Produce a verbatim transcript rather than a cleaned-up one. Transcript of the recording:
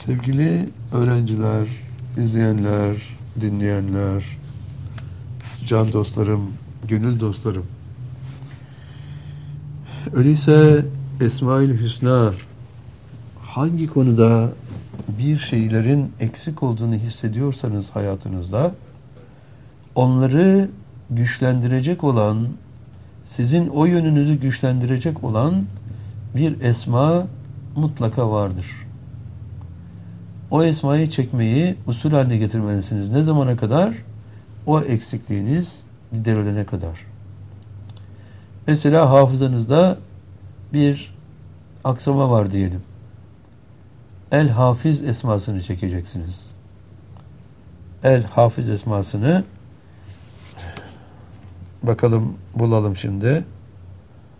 Sevgili öğrenciler, izleyenler, dinleyenler, can dostlarım, gönül dostlarım. Öyleyse Esma-ül Hüsna hangi konuda bir şeylerin eksik olduğunu hissediyorsanız hayatınızda, onları güçlendirecek olan, sizin o yönünüzü güçlendirecek olan bir esma mutlaka vardır. O esmayı çekmeyi usul haline getirmelisiniz. Ne zamana kadar? O eksikliğiniz giderilene kadar. Mesela hafızanızda bir aksama var diyelim. El Hafiz esmasını çekeceksiniz. El Hafiz esmasını bakalım, bulalım şimdi.